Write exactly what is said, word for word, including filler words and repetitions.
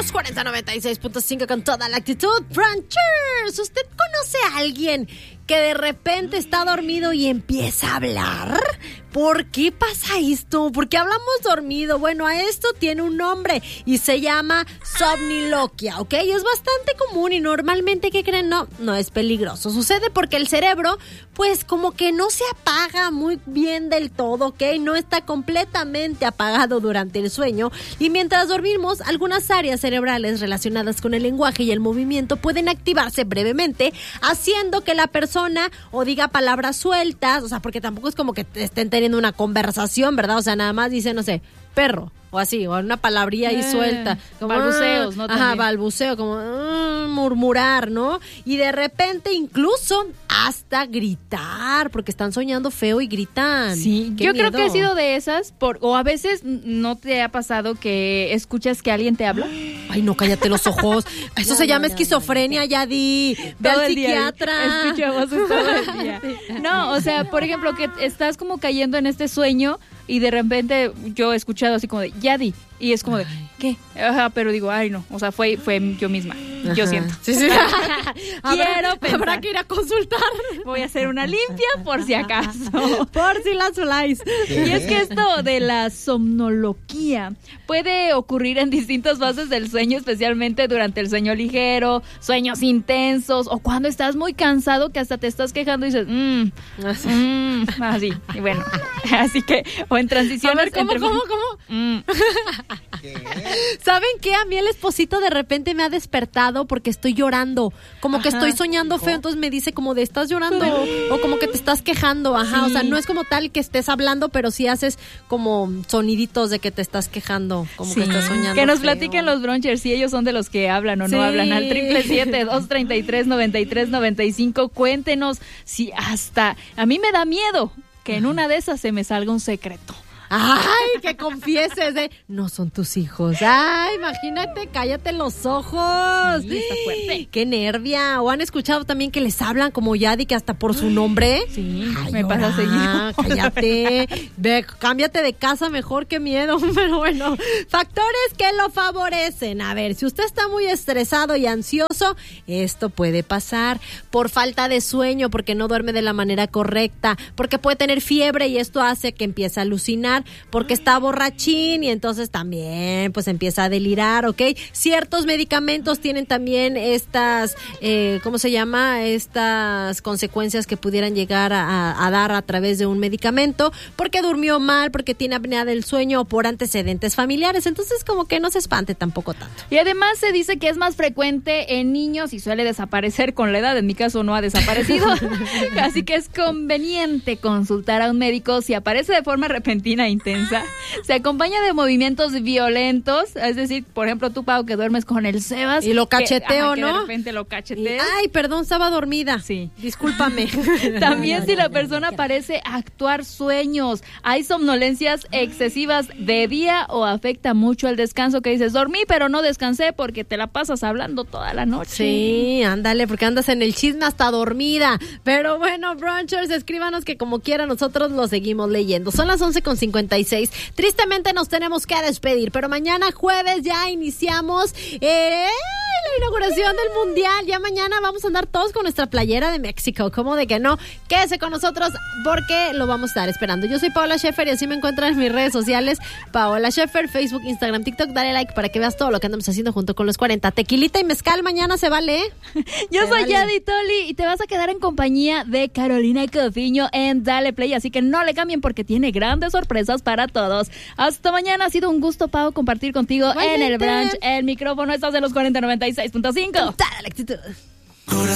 los cuarenta noventa y seis punto cinco con toda la actitud. Branchers, ¿usted conoce a alguien que de repente está dormido y empieza a hablar? ¿Por qué pasa esto? ¿Por qué hablamos dormido? Bueno, a esto tiene un nombre y se llama somniloquia, ¿ok? Es bastante común y normalmente, ¿qué creen? No, no es peligroso. Sucede porque el cerebro, pues como que no se apaga muy bien del todo, ¿ok? No está completamente apagado durante el sueño y mientras dormimos, algunas áreas cerebrales relacionadas con el lenguaje y el movimiento pueden activarse brevemente, haciendo que la persona o diga palabras sueltas, o sea, porque tampoco es como que estén teniendo una conversación, ¿verdad? O sea, nada más dice, no sé, perro, o así, o una palabrilla ahí eh, suelta. Como, balbuceos, ¿no? Ajá, También. balbuceo, como uh, murmurar, ¿no? Y de repente incluso hasta gritar, porque están soñando feo y gritan. Sí, Qué yo miedo. creo que he sido de esas, por, o a veces no te ha pasado que escuchas que alguien te habla. Ay, no, cállate los ojos. Eso no, se llama no, esquizofrenia, no, no. Yadi. Ve Todo al el día psiquiatra. Escucha voces todo el día. No, o sea, por ejemplo, que estás como cayendo en este sueño y de repente yo he escuchado así como de, Yadi, y es como de, ¿qué? Ajá, pero digo, ay no, o sea, fue, fue yo misma, Ajá. yo siento. Sí, sí. Quiero pensar. Habrá que ir a consultar. Voy a hacer una limpia por si acaso. Por si las flies. Y es que esto de la somnoloquía puede ocurrir en distintas fases del sueño, especialmente durante el sueño ligero, sueños intensos, o cuando estás muy cansado que hasta te estás quejando y dices, mmm, mmm, así. Y bueno, así que, o en transiciones. A ver, ¿cómo, entre... cómo, cómo? Mm. ¿Qué? ¿Saben qué? A mí el esposito de repente me ha despertado porque estoy llorando. Como que Ajá. estoy soñando feo, entonces me dice como de estás llorando o como que te estás quejando. Ajá, Sí. o sea, no es como tal que estés hablando, pero sí haces como soniditos de que te estás quejando, como Sí. que estás soñando Que nos feo. platiquen los brunchers si ellos son de los que hablan o Sí. no hablan al triple siete, dos treinta y tres, noventa y tres noventa y cinco. Cuéntenos si hasta a mí me da miedo que en una de esas se me salga un secreto. Ay, que confieses de no son tus hijos. Ay, imagínate, cállate los ojos. Sí, está fuerte. Qué nervia. O han escuchado también que les hablan como Yadi, que hasta por su nombre. Sí, Ay, me pasa ahora, seguido. Cállate. Ve, cámbiate de casa mejor, que miedo. Pero bueno, factores que lo favorecen. A ver, si usted está muy estresado y ansioso, esto puede pasar por falta de sueño, porque no duerme de la manera correcta, porque puede tener fiebre y esto hace que empiece a alucinar, porque está borrachín y entonces también pues empieza a delirar, ¿ok? Ciertos medicamentos tienen también estas, eh, ¿cómo se llama? Estas consecuencias que pudieran llegar a, a dar a través de un medicamento, porque durmió mal, porque tiene apnea del sueño o por antecedentes familiares. Entonces como que no se espante tampoco tanto. Y además se dice que es más frecuente en niños y suele desaparecer con la edad. En mi caso no ha desaparecido. Así que es conveniente consultar a un médico si aparece de forma repentina e intensa. Se acompaña de movimientos violentos. Es decir, por ejemplo, tú, Pau, que duermes con el Sebas. Y lo cacheteo, que, ajá, que ¿no? de repente lo cacheteas. Ay, perdón, estaba dormida. Sí. Discúlpame. También si la persona parece actuar sueños, hay somnolencias excesivas de día o afecta mucho el descanso, que dices, dormí pero no descansé porque te la pasas hablando toda la noche. Sí, ándale, porque andas en el chisme hasta dormida. Pero bueno, brunchers, escríbanos que como quiera nosotros lo seguimos leyendo. Son las once con cincuenta y seis. Tristemente nos tenemos que despedir, pero mañana jueves ya iniciamos eh, la inauguración del Mundial. Ya mañana vamos a andar todos con nuestra playera de México. ¿Cómo de que no? Quédese con nosotros porque lo vamos a estar esperando. Yo soy Paola Schaefer y así me encuentran en mis redes sociales. Paola Schaefer, Facebook, Instagram, TikTok. Dale like para que veas todo lo que andamos haciendo junto con los cuarenta. Tequilita y mezcal mañana se vale, ¿eh? Yo se soy vale. Yadi Toli y te vas a quedar en compañía de Carolina Cofiño en Dale Play, así que no le cambien porque tiene grandes sorpresas para todos. Hasta mañana. Ha sido un gusto, Pau, compartir contigo Igualmente. en el brunch. El micrófono estás en los cuarenta noventa y seis punto cinco. Dale la actitud.